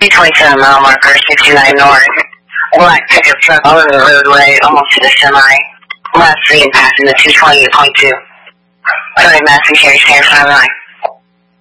227 mile marker, 69 north. Black pickup truck all over the roadway, almost to the semi. Last three and passing the 228.2. Sorry, Madison Carey, Stand 59.